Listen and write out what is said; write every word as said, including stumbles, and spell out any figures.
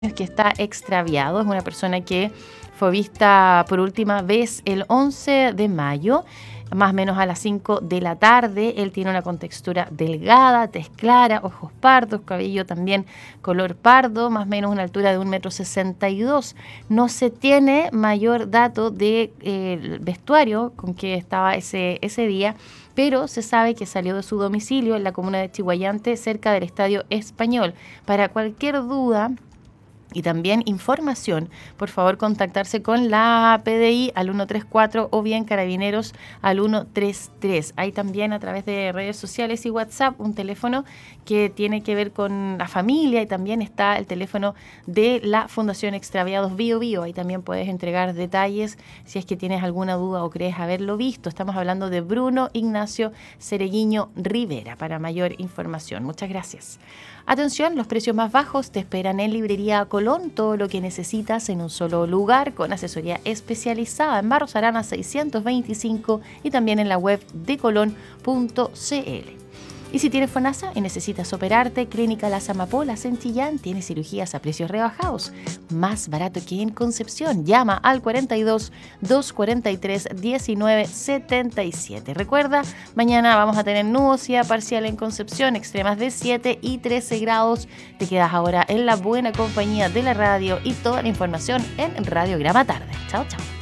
que está extraviado. Es una persona que fue vista por última vez el once de mayo, más o menos a las cinco de la tarde. Él tiene una contextura delgada, tez clara, ojos pardos, cabello también color pardo, más o menos una altura de un metro sesenta y dos. No se tiene mayor dato de eh, vestuario con que estaba ese, ese día, pero se sabe que salió de su domicilio en la comuna de Chihuayante, cerca del Estadio Español. Para cualquier duda y también información, por favor contactarse con la P D I al ciento treinta y cuatro o bien Carabineros al ciento treinta y tres. Hay también a través de redes sociales y WhatsApp un teléfono que tiene que ver con la familia, y también está el teléfono de la Fundación Extraviados Bio Bio. Ahí también puedes entregar detalles si es que tienes alguna duda o crees haberlo visto. Estamos hablando de Bruno Ignacio Cereguiño Rivera. Para mayor información, muchas gracias. Atención, los precios más bajos te esperan en Librería Colón. Todo lo que necesitas en un solo lugar, con asesoría especializada en Barros Arana seiscientos veinticinco y también en la web de colón punto c l. Y si tienes FONASA y necesitas operarte, Clínica Las Amapolas en Chillán tiene cirugías a precios rebajados, más barato que en Concepción. Llama al cuarenta y dos, doscientos cuarenta y tres, diecinueve setenta y siete. Recuerda, mañana vamos a tener nubosidad parcial en Concepción, extremas de siete y trece grados. Te quedas ahora en la buena compañía de la radio y toda la información en Radiograma Tarde. Chao, chao.